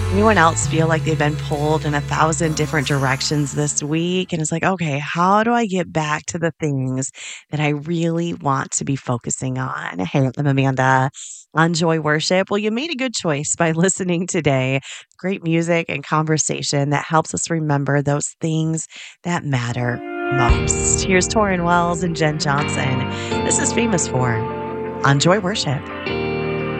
Anyone else feel like they've been pulled in a thousand different directions this week? And it's like, okay, how do I get back to the things that I really want to be focusing on? Hey, I'm Amanda on Joy Worship. Well, you made a good choice by listening today. Great music and conversation that helps us remember those things that matter most. Here's Torrin Wells and Jen Johnson. This is Famous for on Joy Worship.